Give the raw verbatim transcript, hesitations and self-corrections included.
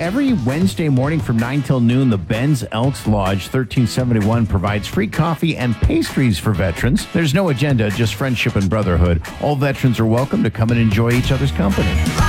every Wednesday morning from nine till noon, the Ben's Elks Lodge thirteen seventy-one provides free coffee and pastries for veterans. There's no agenda, just friendship and brotherhood. All veterans are welcome to come and enjoy each other's company.